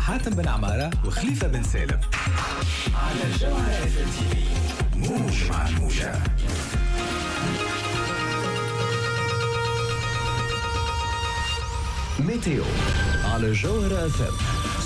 حاتم بن عمارة وخليفة بن سالم على جوهرة FMTV. موج مع الموجة. ميتيو على جوهرة FM.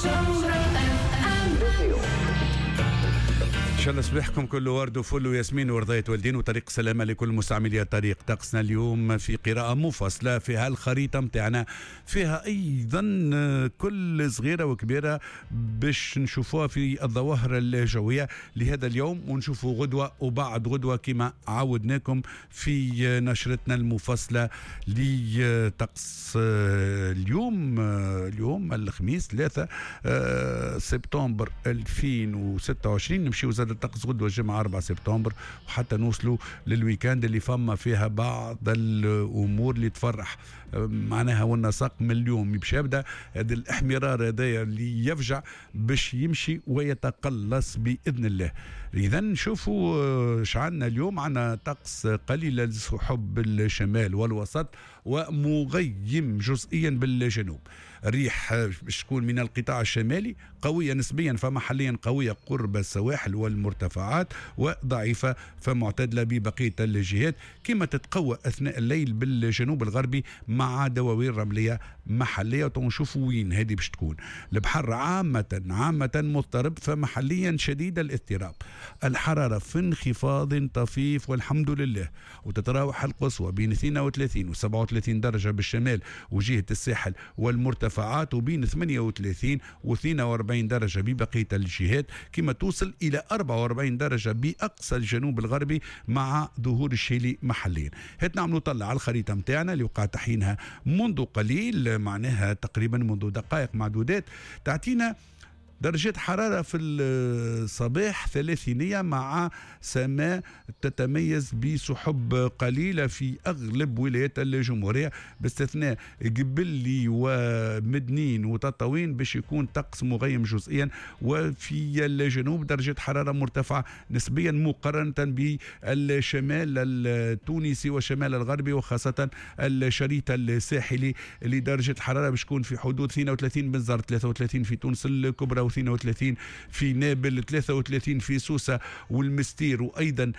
إن شاء الله صباحكم كله ورد وفل وياسمين ورضاية والدين وطريق سلامة لكل مستعملي الطريق. طقسنا اليوم في قراءة مفصلة فيها الخريطة متاعنا، فيها أيضا كل صغيرة وكبيرة باش نشوفوها في الظواهر الجوية لهذا اليوم، ونشوفوا غدوة وبعد غدوة كما عودناكم في نشرتنا المفصلة لطقس اليوم الخميس 3 سبتمبر 2026. نمشيو زاد الطقس غدوة الجمعة 4 سبتمبر وحتى نوصلوا للويكاند اللي فما فيها بعض الأمور اللي تفرح معناها. والنساق من اليوم باش يبدا هذا الاحمرار هذايا اللي يفجع باش يمشي ويتقلص بإذن الله. إذا نشوفوا شعلنا اليوم عنا طقس قليل السحب الشمال والوسط ومغيم جزئيا بالجنوب. الريح باش تكون من القطاع الشمالي قوية نسبيا فمحليا قوية قرب السواحل والمرتفعات، وضعيفة فمعتدلة ببقية الجهات، كما تتقوى أثناء الليل بالجنوب الغربي مع دواوين رملية محلية. ونشوفوا وين هذه باش تكون. البحر عامة مضطرب فمحليا شديد الاضطراب. الحرارة في انخفاض طفيف والحمد لله، وتتراوح القصوى بين 32 و 37 درجة بالشمال وجهة الساحل والمرتفعات، وبين 38 و 42 درجة ببقية الجهات، كما توصل إلى 44 درجة بأقصى الجنوب الغربي مع ظهور الشيلي محليا. هات نعملوا طلع على الخريطة متاعنا اللي وقع تحيينها منذ قليل، معناها تقريبا منذ دقائق معدودات، تعطينا درجة حرارة في الصباح ثلاثينية مع سماء تتميز بسحب قليلة في أغلب ولايات الجمهورية باستثناء قبلي ومدنين وتطاوين باش يكون طقس مغيم جزئيا. وفي الجنوب درجة حرارة مرتفعة نسبيا مقارنة بالشمال التونسي والشمال الغربي وخاصة الشريط الساحلي اللي درجة الحرارة باش تكون في حدود 32 بنزرت، 33 في تونس الكبرى، 32 في نابل، 33 في سوسة والمستير وأيضا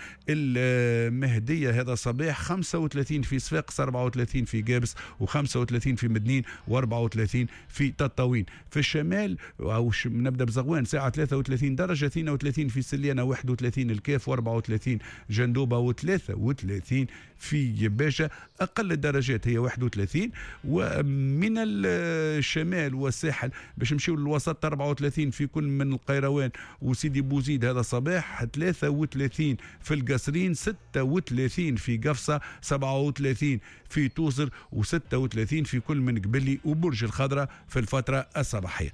المهدية هذا صباح، 35 في صفاقس، 34 في جابس، و35 في مدنين، و34 في تطاوين. في الشمال أو نبدأ بزغوان ساعة 33 درجة، 32 في سليانة، 31 الكاف، و34 جندوبة، و33 في باجة. أقل الدرجات هي 31. ومن الشمال والساحل باش نمشيو للوسط 34 في كل من القيروان وسيدي بوزيد هذا صباح، 33 في القصرين، 36 في قفصة، 37 في توصر، و36 في كل من قبلي وبرج الخضراء في الفترة الصباحية.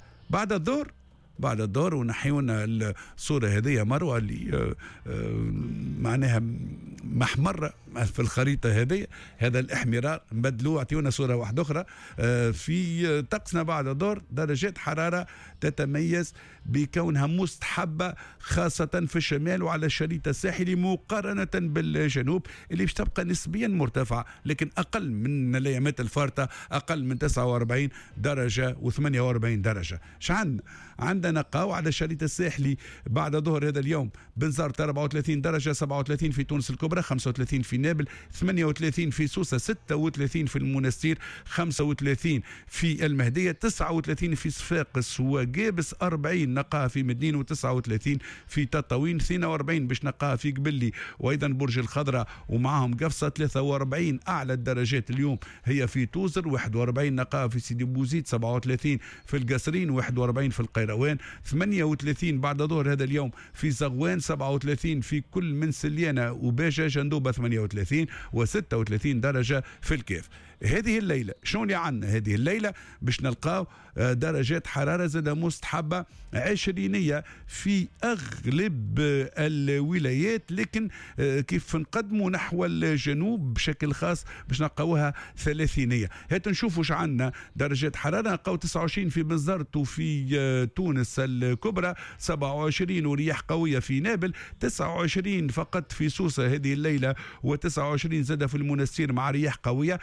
بعد الدور ونحيونا الصورة هذه مروة اللي معناها محمرة في الخريطة هذه، هذا الاحمرار نبدلوه اعطيونا صورة واحدة أخرى. في طقسنا بعد الدور درجات حرارة تتميز بكونها مستحبة خاصة في الشمال وعلى الشريط الساحلي مقارنة بالجنوب اللي باش تبقى نسبيا مرتفعة لكن أقل من الأيامات الفارطة، أقل من 49 درجة و48 درجة. عندنا قاو على الشريط الساحلي بعد ظهر هذا اليوم بنزرت 34 درجة، 37 في تونس الكبرى، 35 في نابل، 38 في سوسة، 36 في المنستير، 35 في المهدية، 39 في صفاقس وجابس، 40 نقاها في مدنين، و39 في تطاوين، 42 باش نقاها في قبلي وايضا برج الخضراء ومعهم قفصة، 43 اعلى الدرجات اليوم هي في توزر، 41 نقاها في سيدي بوزيد، 37 في القصرين، 41 في القيروان، 38 بعد ظهر هذا اليوم في زغوان، 37 في كل من سليانة وباجة، جندوبة 38 و36 درجة في الكاف. هذه الليلة شنو اللي عنا؟ هذه الليلة باش نلقاو درجات حرارة زادة مستحبة عشرينية في أغلب الولايات، لكن كيف نقدموا نحو الجنوب بشكل خاص باش نلقاوها ثلاثينية. هات نشوفوا واش عنا درجات حرارة. نلقاو 29 في بنزرت وفي تونس الكبرى، 27 ورياح قوية في نابل، 29 فقط في سوسة هذه الليلة، و29 زاد في المنستير مع رياح قوية، و29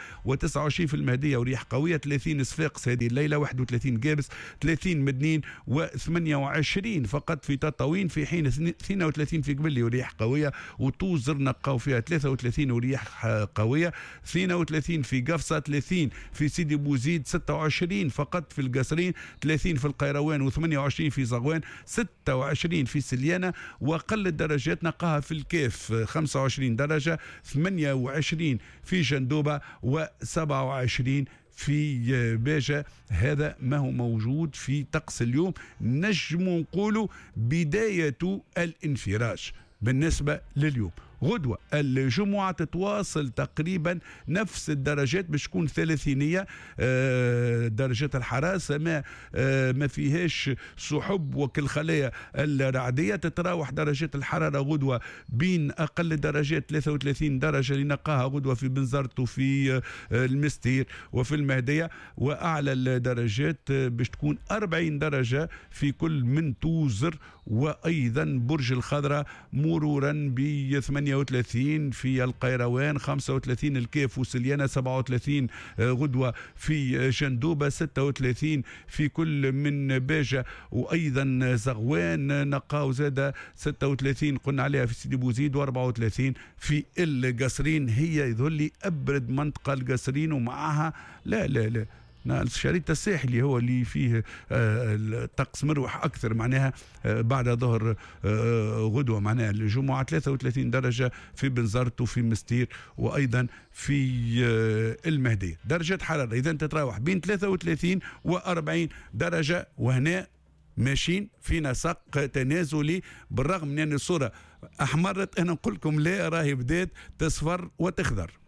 29 في المهدية ورياح قوية، 30 صفاقس هذه الليلة، 31 قابس، 30 مدنين، و28 فقط في تطاوين، في حين 32 في قبلي ورياح قوية، وطوز نقاو فيها 33 ورياح قوية، 32 في قفصة، 30 في سيدي بوزيد، 26 فقط في القصرين، 30 في القيروان، و28 في زغوان، 26 في سليانة، وقل الدرجات نقاها في الكيف 25 درجة، 28 في جندوبة، و27 في باجة. هذا ما هو موجود في طقس اليوم، نجم نقولوا بداية الانفراج بالنسبة لليوم. غدوة الجمعة تتواصل تقريبا نفس الدرجات، باش تكون 30 درجات الحرارة، ما فيهاش سحب وكالخلايا الرعدية. تتراوح درجات الحرارة غدوة بين أقل درجات 33 درجة اللي نقاها غدوة في بنزرت وفي المستير وفي المهدية، وأعلى الدرجات باش تكون 40 درجة في كل من توزر وأيضا برج الخضراء، مرورا ب 38 في القيروان، 35 الكيف وسليانة، 37 غدوة في جندوبة، 36 في كل من باجة وأيضا زغوان، نقاو زادة 36 قلنا عليها في سيدي بوزيد، و34 في القصرين. هي يظهر لي أبرد منطقة القصرين، ومعها لا الشريط الساحلي هو اللي فيه الطقس مروح أكثر، معناها بعد ظهر غدوة معناها الجمعة 33 درجة في بنزرت وفي مستير وأيضا في المهدية. درجة حرارة إذا تتراوح بين 33 و40 درجة، وهنا ماشيين في نسق تنازلي، بالرغم من أن الصورة أحمرت، أنا نقول لكم لا، راهي بدات تصفر وتخضر.